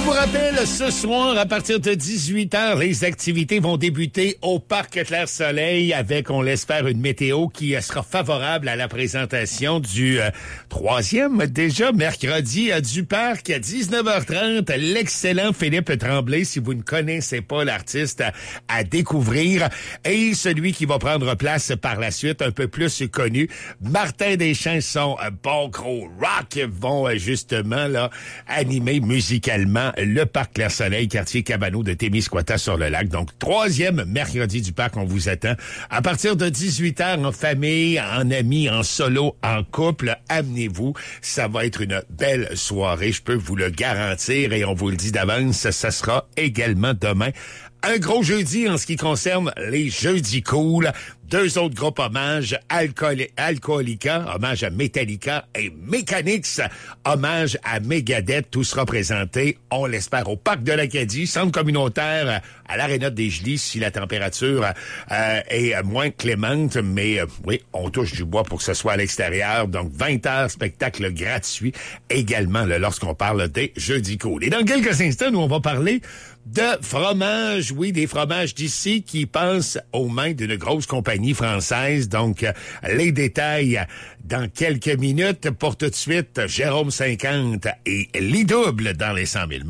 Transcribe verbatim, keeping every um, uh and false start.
vous rappelle, ce soir, à partir de dix-huit heures, les activités vont débuter au Parc Clair-Soleil avec, on l'espère, une météo qui sera favorable à la présentation du euh, troisième, déjà, mercredi, euh, du parc à dix-neuf heures trente. L'excellent Philippe Tremblay, si vous ne connaissez pas l'artiste, à, à découvrir. Et celui qui va prendre place par la suite, un peu plus connu, Martin Deschamps, son euh, bon gros rock, vont euh, justement là animer musicalement le Parc Clair-Soleil, quartier Cabano de Témiscouata-sur-le-Lac. Donc, troisième mercredi du parc, on vous attend. À partir de dix-huit heures, en famille, en amis, en solo, en couple, amenez-vous. Ça va être une belle soirée, je peux vous le garantir. Et on vous le dit d'avance, ça sera également demain. Un gros jeudi en ce qui concerne les jeudis cool. Deux autres groupes hommages, Alcool- Alcoolica, hommage à Metallica, et Mechanics, hommage à Megadeth. Tout sera présenté, on l'espère, au Parc de l'Acadie, centre communautaire à l'Aréna des Gelis, si la température euh, est moins clémente. Mais euh, oui, on touche du bois pour que ce soit à l'extérieur. Donc, vingt heures, spectacle gratuit également là, lorsqu'on parle des jeudis cool. Et dans quelques instants, nous, on va parler de fromage, oui, des fromages d'ici qui passent aux mains d'une grosse compagnie française. Donc, euh, les détails dans quelques minutes. Pour tout de suite, Jérôme cinquante et les doubles dans les cent mille.